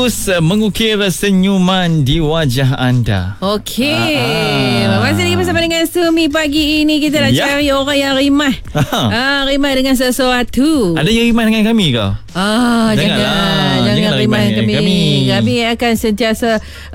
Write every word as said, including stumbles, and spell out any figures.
Terus uh, mengukir senyuman di wajah anda. Okey. Ah, ah. Masih lagi bersama dengan Sumi pagi ini. Kita nak ya. cari orang yang rimah. Ah, rimah dengan sesuatu. Ada yang rimah dengan kami kau? Ah, jangan. Jangan, jangan rimah dengan kami. Kami. Kami akan sentiasa